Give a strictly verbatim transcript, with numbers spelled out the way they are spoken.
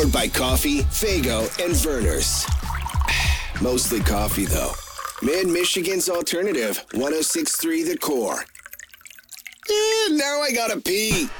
Powered by Coffee, Fago, and Verner's. Mostly coffee, though. Mid-Michigan's alternative, one oh six point three The Core. Eh, now I gotta pee.